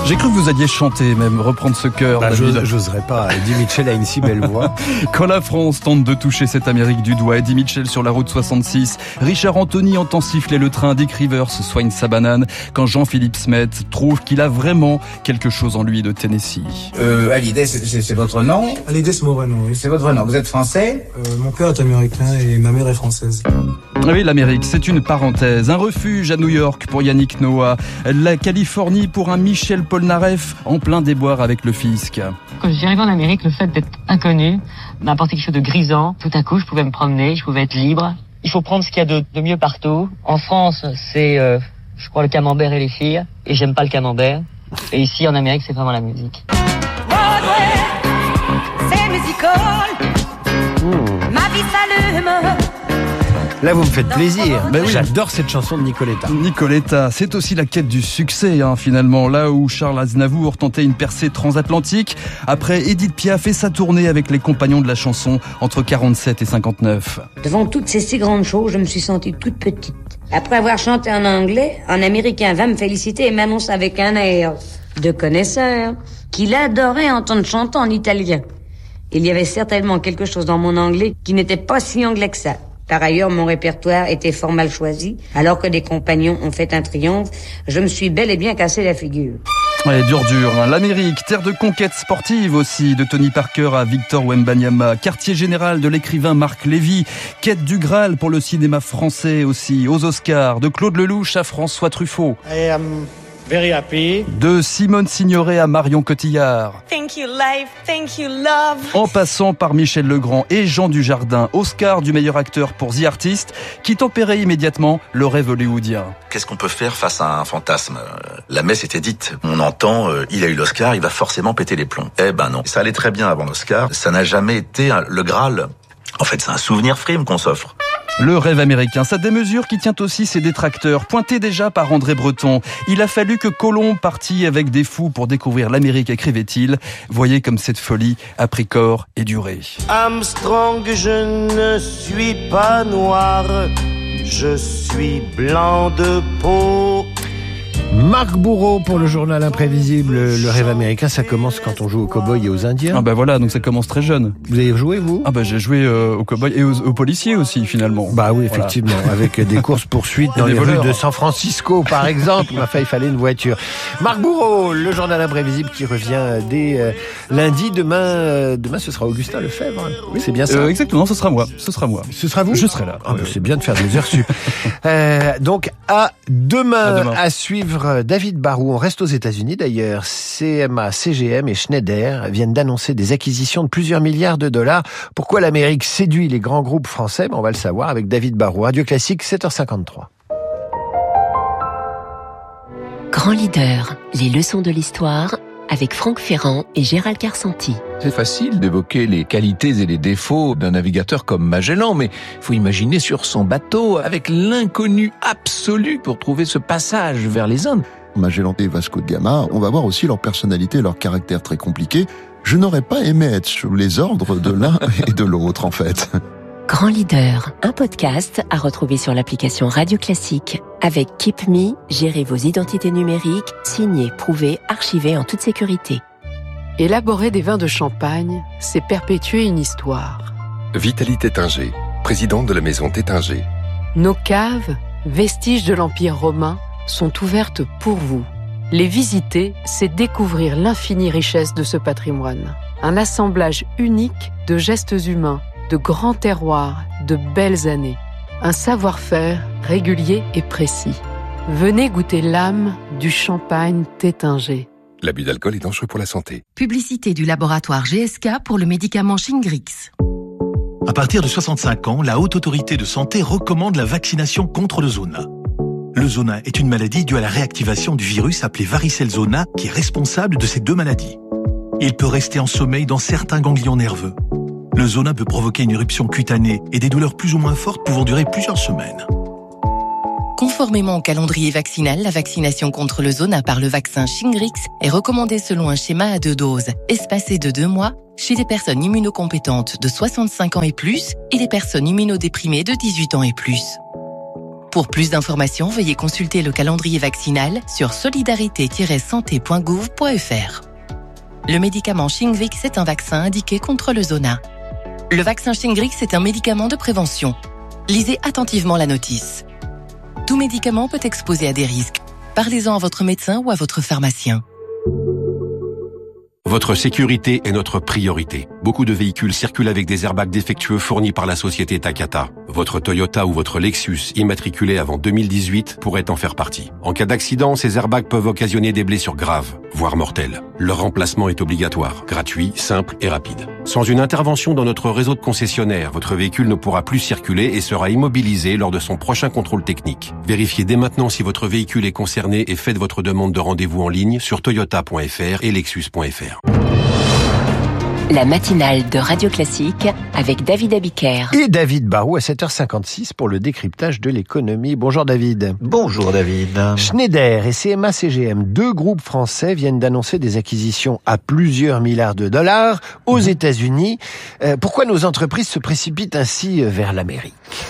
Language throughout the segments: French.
J'ai cru que vous alliez chanter, même reprendre ce chœur. J'oserais pas. Eddie Mitchell a une si belle voix. Quand la France tente de toucher cette Amérique du doigt, Eddie Mitchell sur la route 66, Richard Anthony entend siffler le train, Dick Rivers soigne sa banane, quand Jean-Philippe Smet trouve qu'il a vraiment quelque chose en lui de Tennessee. Hallyday, c'est votre nom? Hallyday, c'est mon vrai nom, oui. C'est votre vrai nom. Vous êtes français? Mon père est américain et ma mère est française. Oui, l'Amérique, c'est une parenthèse. Un refuge à New York pour Yannick Noah. La Californie pour un Michel Polnareff en plein déboire avec le fisc. Quand je suis arrivé en Amérique, le fait d'être inconnu m'apportait quelque chose de grisant. Tout à coup, je pouvais me promener, je pouvais être libre. Il faut prendre ce qu'il y a de mieux partout. En France, c'est, je crois, le camembert et les filles. Et j'aime pas le camembert. Et ici, en Amérique, c'est vraiment la musique. Broadway, c'est musical. Ma vie s'allume. Là, vous me faites plaisir. Ben oui. J'adore cette chanson de Nicoletta. Nicoletta, c'est aussi la quête du succès, finalement. Là où Charles Aznavour tentait une percée transatlantique, après Édith Piaf et sa tournée avec les compagnons de la chanson entre 47 et 59. Devant toutes ces si grandes choses, je me suis sentie toute petite. Après avoir chanté en anglais, un Américain va me féliciter et m'annonce avec un air de connaisseur qu'il adorait entendre chanter en italien. Il y avait certainement quelque chose dans mon anglais qui n'était pas si anglais que ça. Par ailleurs, mon répertoire était fort mal choisi. Alors que des compagnons ont fait un triomphe, je me suis bel et bien cassé la figure. Ouais, dur. L'Amérique, terre de conquête sportive aussi, de Tony Parker à Victor Wembanyama, quartier général de l'écrivain Marc Lévy, quête du Graal pour le cinéma français aussi, aux Oscars, de Claude Lelouch à François Truffaut. I am very happy. De Simone Signoret à Marion Cotillard. Thank you, life. Thank you, love. En passant par Michel Legrand et Jean Dujardin, Oscar du meilleur acteur pour The Artist, qui tempérait immédiatement le rêve hollywoodien. Qu'est-ce qu'on peut faire face à un fantasme? La messe était dite. On entend, il a eu l'Oscar, il va forcément péter les plombs. Eh ben non. Ça allait très bien avant l'Oscar. Ça n'a jamais été le Graal. En fait, c'est un souvenir frime qu'on s'offre. Le rêve américain, sa démesure qui tient aussi ses détracteurs, pointé déjà par André Breton. Il a fallu que Colomb partit avec des fous pour découvrir l'Amérique, écrivait-il. Voyez comme cette folie a pris corps et duré. Armstrong, je ne suis pas noir, je suis blanc de peau. Marc Bourreau pour le journal imprévisible. Le rêve américain, ça commence quand on joue aux cow-boys et aux indiens. Ah bah voilà, donc ça commence très jeune. Vous avez joué, vous? Ah bah j'ai joué aux cow-boys et aux policiers aussi, finalement. Bah oui, effectivement, voilà. Avec des courses-poursuites dans les rues de San Francisco, par exemple. Enfin, il fallait une voiture. Marc Bourreau, le journal imprévisible qui revient dès lundi. Demain, ce sera Augustin Lefebvre. Oui, c'est bien ça. Exactement, ce sera moi. Ce sera vous? Je serai là. Ah bah c'est bien de faire des heures sup. Donc, à demain. À suivre David Barou. On reste aux États-Unis d'ailleurs. CMA, CGM et Schneider viennent d'annoncer des acquisitions de plusieurs milliards de dollars. Pourquoi l'Amérique séduit les grands groupes français? On va le savoir avec David Barou. Radio Classique, 7h53. Grand leader, les leçons de l'histoire avec Franck Ferrand et Gérald Carsanti. C'est facile d'évoquer les qualités et les défauts d'un navigateur comme Magellan, mais il faut imaginer sur son bateau avec l'inconnu absolu pour trouver ce passage vers les Indes. Magellan et Vasco de Gama, on va voir aussi leur personnalité, leur caractère très compliqué. Je n'aurais pas aimé être sous les ordres de l'un et de l'autre, en fait. Grand leader, un podcast à retrouver sur l'application Radio Classique avec Keep Me, gérez vos identités numériques, signez, prouvez, archivez en toute sécurité. Élaborer des vins de Champagne, c'est perpétuer une histoire. Vitalie Tétinger, présidente de la maison Tétinger. Nos caves, vestiges de l'Empire romain, sont ouvertes pour vous. Les visiter, c'est découvrir l'infinie richesse de ce patrimoine. Un assemblage unique de gestes humains, de grands terroirs, de belles années. Un savoir-faire régulier et précis. Venez goûter l'âme du champagne Tétinger. L'abus d'alcool est dangereux pour la santé. Publicité du laboratoire GSK pour le médicament Shingrix. À partir de 65 ans, la Haute Autorité de Santé recommande la vaccination contre le zona. Le zona est une maladie due à la réactivation du virus appelé varicelle zona qui est responsable de ces deux maladies. Il peut rester en sommeil dans certains ganglions nerveux. Le zona peut provoquer une éruption cutanée et des douleurs plus ou moins fortes pouvant durer plusieurs semaines. Conformément au calendrier vaccinal, la vaccination contre le zona par le vaccin Shingrix est recommandée selon un schéma à 2 doses, espacé de 2 mois, chez les personnes immunocompétentes de 65 ans et plus et les personnes immunodéprimées de 18 ans et plus. Pour plus d'informations, veuillez consulter le calendrier vaccinal sur solidarité-santé.gouv.fr. Le médicament Shingrix est un vaccin indiqué contre le zona. Le vaccin Shingrix est un médicament de prévention. Lisez attentivement la notice. Tout médicament peut exposer à des risques. Parlez-en à votre médecin ou à votre pharmacien. Votre sécurité est notre priorité. Beaucoup de véhicules circulent avec des airbags défectueux fournis par la société Takata. Votre Toyota ou votre Lexus, immatriculé avant 2018, pourrait en faire partie. En cas d'accident, ces airbags peuvent occasionner des blessures graves, voire mortelles. Leur remplacement est obligatoire, gratuit, simple et rapide. Sans une intervention dans notre réseau de concessionnaires, votre véhicule ne pourra plus circuler et sera immobilisé lors de son prochain contrôle technique. Vérifiez dès maintenant si votre véhicule est concerné et faites votre demande de rendez-vous en ligne sur toyota.fr et lexus.fr. La matinale de Radio Classique avec David Abiker. Et David Barrault à 7h56 pour le décryptage de l'économie. Bonjour David. Bonjour David. Schneider et CMA-CGM, deux groupes français, viennent d'annoncer des acquisitions à plusieurs milliards de dollars aux États-Unis. Pourquoi nos entreprises se précipitent ainsi vers l'Amérique ?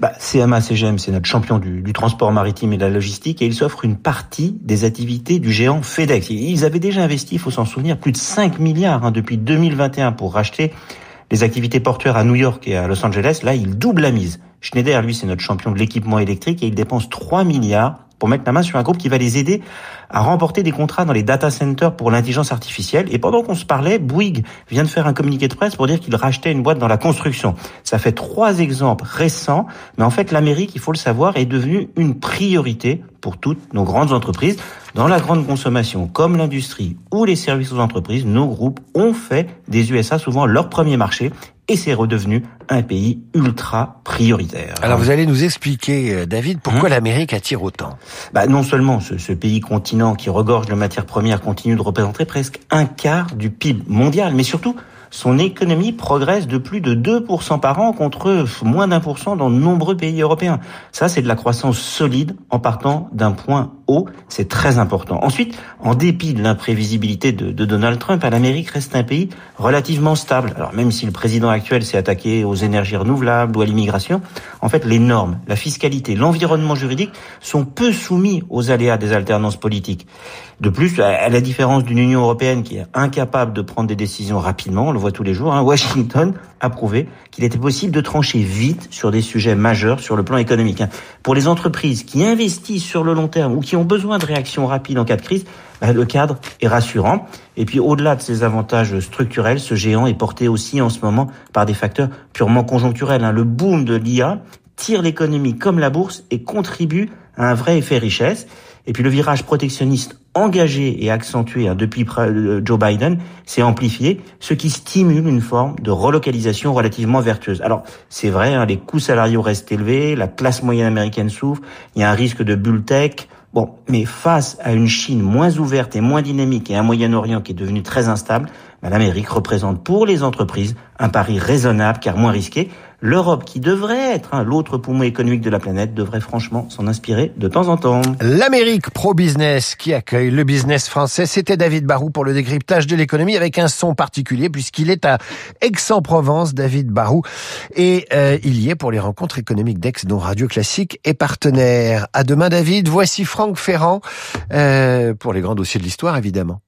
CMA-CGM, c'est notre champion du transport maritime et de la logistique, et ils s'offrent une partie des activités du géant FedEx. Ils avaient déjà investi, il faut s'en souvenir, plus de 5 milliards depuis 2021 pour racheter les activités portuaires à New York et à Los Angeles. Là, il double la mise. Schneider, lui, c'est notre champion de l'équipement électrique et il dépense 3 milliards pour mettre la main sur un groupe qui va les aider à remporter des contrats dans les data centers pour l'intelligence artificielle. Et pendant qu'on se parlait, Bouygues vient de faire un communiqué de presse pour dire qu'il rachetait une boîte dans la construction. Ça fait 3 exemples récents, mais en fait, l'Amérique, il faut le savoir, est devenue une priorité pour toutes nos grandes entreprises. Dans la grande consommation, comme l'industrie ou les services aux entreprises, nos groupes ont fait des USA souvent leur premier marché et c'est redevenu un pays ultra prioritaire. Alors vous allez nous expliquer, David, pourquoi l'Amérique attire autant. Non seulement ce pays continent qui regorge de matières premières continue de représenter presque un quart du PIB mondial, mais surtout son économie progresse de plus de 2% par an contre moins d'1% dans de nombreux pays européens. Ça, c'est de la croissance solide en partant d'un point haut. C'est très important. Ensuite, en dépit de l'imprévisibilité de Donald Trump, l'Amérique reste un pays relativement stable. Alors même si le président actuel s'est attaqué aux énergies renouvelables ou à l'immigration, en fait, les normes, la fiscalité, l'environnement juridique sont peu soumis aux aléas des alternances politiques. De plus, à la différence d'une Union européenne qui est incapable de prendre des décisions rapidement, on le voit tous les jours, Washington a prouvé qu'il était possible de trancher vite sur des sujets majeurs sur le plan économique. Pour les entreprises qui investissent sur le long terme ou qui ont besoin de réactions rapides en cas de crise, le cadre est rassurant. Et puis au-delà de ces avantages structurels, ce géant est porté aussi en ce moment par des facteurs purement conjoncturels. Le boom de l'IA tire l'économie comme la bourse et contribue à un vrai effet richesse. Et puis le virage protectionniste engagé et accentué depuis Joe Biden s'est amplifié, ce qui stimule une forme de relocalisation relativement vertueuse. Alors c'est vrai, les coûts salariaux restent élevés, la classe moyenne américaine souffre, il y a un risque de bulle tech. Mais face à une Chine moins ouverte et moins dynamique et un Moyen-Orient qui est devenu très instable, l'Amérique représente pour les entreprises un pari raisonnable car moins risqué. L'Europe, qui devrait être l'autre poumon économique de la planète, devrait franchement s'en inspirer de temps en temps. L'Amérique pro-business qui accueille le business français, c'était David Barrault pour le décryptage de l'économie avec un son particulier puisqu'il est à Aix-en-Provence, David Barrault. Et il y est pour les rencontres économiques d'Aix dont Radio Classique est partenaire. À demain David, voici Franck Ferrand pour les grands dossiers de l'histoire évidemment.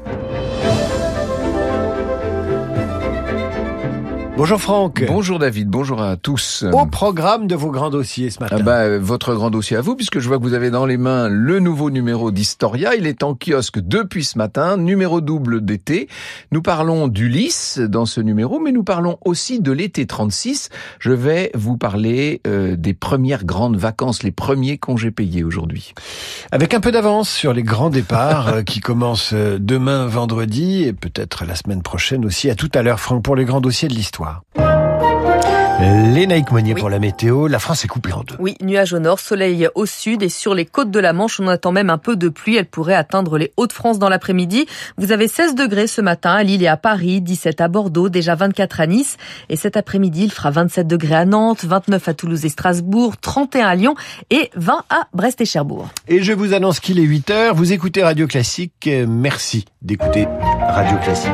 Bonjour Franck. Bonjour David, bonjour à tous. Au programme de vos grands dossiers ce matin. Votre grand dossier à vous, puisque je vois que vous avez dans les mains le nouveau numéro d'Historia. Il est en kiosque depuis ce matin, numéro double d'été. Nous parlons d'Ulysse dans ce numéro, mais nous parlons aussi de l'été 36. Je vais vous parler des premières grandes vacances, les premiers congés payés aujourd'hui. Avec un peu d'avance sur les grands départs qui commencent demain vendredi et peut-être la semaine prochaine aussi. À tout à l'heure Franck pour les grands dossiers de l'histoire. Lénaïque Monnier pour la météo, la France est coupée en deux. Oui, nuages au nord, soleil au sud et sur les côtes de la Manche, on attend même un peu de pluie. Elle pourrait atteindre les Hauts-de-France dans l'après-midi. Vous avez 16 degrés ce matin à Lille et à Paris, 17 à Bordeaux, déjà 24 à Nice. Et cet après-midi, il fera 27 degrés à Nantes, 29 à Toulouse et Strasbourg, 31 à Lyon et 20 à Brest et Cherbourg. Et je vous annonce qu'il est 8h, vous écoutez Radio Classique. Merci d'écouter Radio Classique.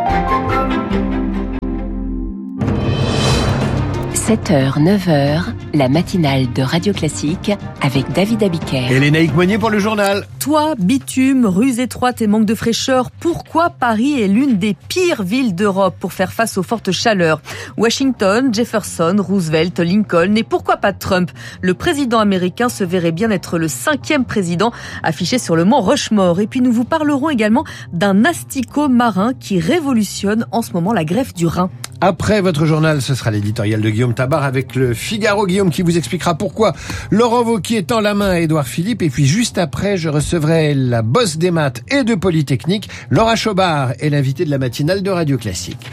7h, 9h, la matinale de Radio Classique avec David Abiker. Et Lénaïque Monnier pour le journal. Toit, bitume, rues étroites et manque de fraîcheur. Pourquoi Paris est l'une des pires villes d'Europe pour faire face aux fortes chaleurs? Washington, Jefferson, Roosevelt, Lincoln et pourquoi pas Trump? Le président américain se verrait bien être le 5e président affiché sur le mont Rushmore. Et puis nous vous parlerons également d'un asticot marin qui révolutionne en ce moment la greffe du rein. Après votre journal, ce sera l'éditorial de Guillaume Tabar avec le Figaro. Guillaume qui vous expliquera pourquoi Laurent Wauquiez tend la main à Édouard Philippe. Et puis juste après, je recevrai la bosse des maths et de Polytechnique, Laura Chobard, est l'invitée de la matinale de Radio Classique.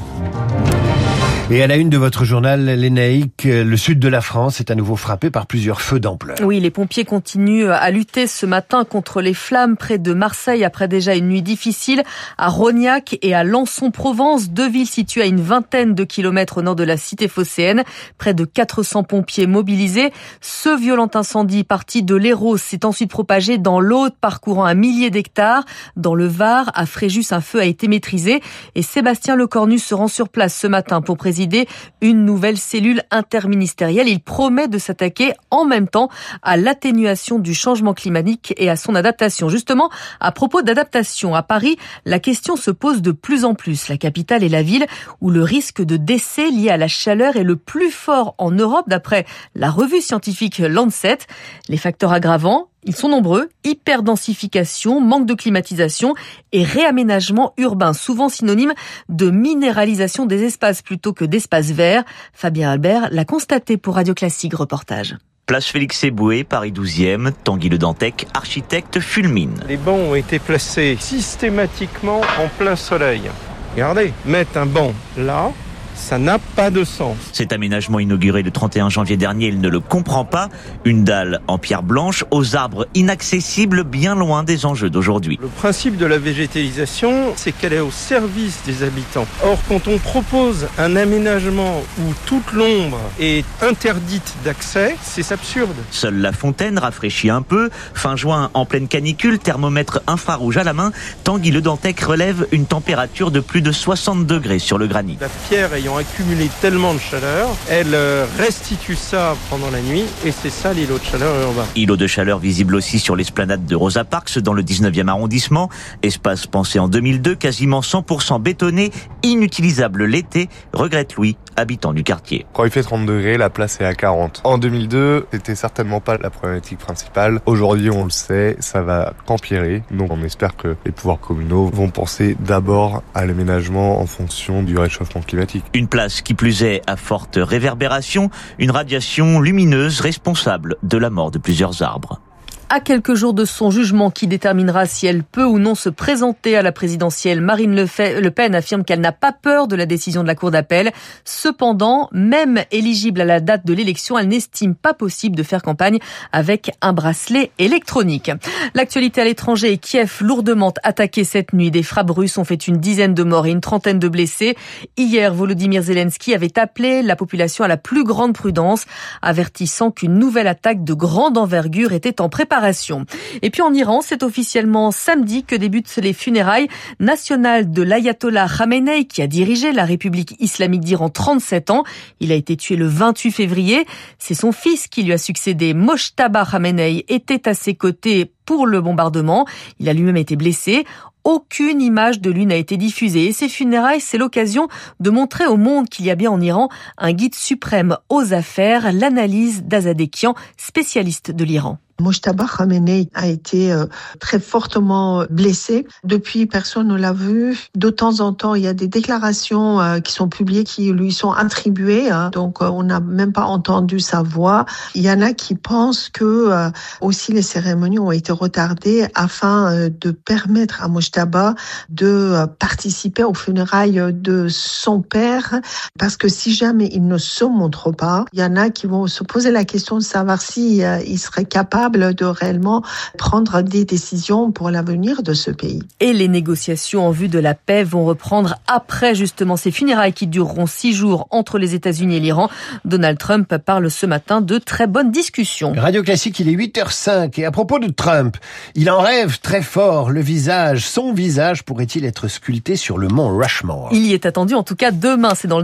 Et à la une de votre journal, Lénaïque, le sud de la France est à nouveau frappé par plusieurs feux d'ampleur. Oui, les pompiers continuent à lutter ce matin contre les flammes près de Marseille après déjà une nuit difficile. À Rognac et à Lançon-Provence, 2 villes situées à une vingtaine de kilomètres au nord de la cité phocéenne. Près de 400 pompiers mobilisés. Ce violent incendie parti de l'Hérault s'est ensuite propagé dans l'Aude, parcourant 1 millier d'hectares. Dans le Var, à Fréjus, un feu a été maîtrisé. Et Sébastien Lecornu se rend sur place ce matin pour présider une nouvelle cellule interministérielle. Il promet de s'attaquer en même temps à l'atténuation du changement climatique et à son adaptation. Justement, à propos d'adaptation, à Paris, la question se pose de plus en plus. La capitale est la ville où le risque de décès lié à la chaleur est le plus fort en Europe, d'après la revue scientifique Lancet. Les facteurs aggravants, ils sont nombreux: hyperdensification, manque de climatisation et réaménagement urbain, souvent synonyme de minéralisation des espaces plutôt que d'espaces verts. Fabien Albert l'a constaté pour Radio Classique Reportage. Place Félix Éboué, Paris 12e, Tanguy Le Dantec, architecte, fulmine. Les bancs ont été placés systématiquement en plein soleil. Regardez, mettre un banc là, ça n'a pas de sens. Cet aménagement inauguré le 31 janvier dernier, il ne le comprend pas. Une dalle en pierre blanche, aux arbres inaccessibles, bien loin des enjeux d'aujourd'hui. Le principe de la végétalisation, c'est qu'elle est au service des habitants. Or, quand on propose un aménagement où toute l'ombre est interdite d'accès, c'est absurde. Seule la fontaine rafraîchit un peu. Fin juin, en pleine canicule, thermomètre infrarouge à la main, Tanguy Le Dantec relève une température de plus de 60 degrés sur le granit. La pierre ayant accumulé tellement de chaleur, elle restitue ça pendant la nuit et c'est ça l'îlot de chaleur urbain. Îlot de chaleur visible aussi sur l'esplanade de Rosa Parks dans le 19e arrondissement. Espace pensé en 2002, quasiment 100% bétonné, inutilisable l'été, regrette Louis, habitant du quartier. Quand il fait 30 degrés, la place est à 40. En 2002, c'était certainement pas la problématique principale. Aujourd'hui, on le sait, ça va qu'empirer. Donc on espère que les pouvoirs communaux vont penser d'abord à l'aménagement en fonction du réchauffement climatique. Une place qui plus est à forte réverbération, une radiation lumineuse responsable de la mort de plusieurs arbres. À quelques jours de son jugement qui déterminera si elle peut ou non se présenter à la présidentielle, Marine Le Pen affirme qu'elle n'a pas peur de la décision de la Cour d'appel. Cependant, même éligible à la date de l'élection, elle n'estime pas possible de faire campagne avec un bracelet électronique. L'actualité à l'étranger est Kiev lourdement attaqué cette nuit. Des frappes russes ont fait une dizaine de morts et une trentaine de blessés. Hier, Volodymyr Zelensky avait appelé la population à la plus grande prudence, avertissant qu'une nouvelle attaque de grande envergure était en préparation. Et puis en Iran, c'est officiellement samedi que débutent les funérailles nationales de l'ayatollah Khamenei qui a dirigé la République islamique d'Iran 37 ans. Il a été tué le 28 février. C'est son fils qui lui a succédé. Mojtaba Khamenei était à ses côtés pour le bombardement. Il a lui-même été blessé. Aucune image de lui n'a été diffusée. Et ces funérailles, c'est l'occasion de montrer au monde qu'il y a bien en Iran un guide suprême aux affaires, l'analyse d'Azadekian, spécialiste de l'Iran. Mojtaba Khamenei a été très fortement blessé. Depuis, personne ne l'a vu. De temps en temps, il y a des déclarations qui sont publiées, qui lui sont attribuées. Donc, on n'a même pas entendu sa voix. Il y en a qui pensent que aussi les cérémonies ont été retardées afin de permettre à Mojtaba de participer aux funérailles de son père. Parce que si jamais il ne se montre pas, il y en a qui vont se poser la question de savoir si il serait capable de réellement prendre des décisions pour l'avenir de ce pays. Et les négociations en vue de la paix vont reprendre après justement ces funérailles qui dureront 6 jours entre les États-Unis et l'Iran. Donald Trump parle ce matin de très bonnes discussions. Radio Classique, il est 8h05 et à propos de Trump, il en rêve très fort. Son visage pourrait-il être sculpté sur le mont Rushmore? Il y est attendu en tout cas demain, c'est dans le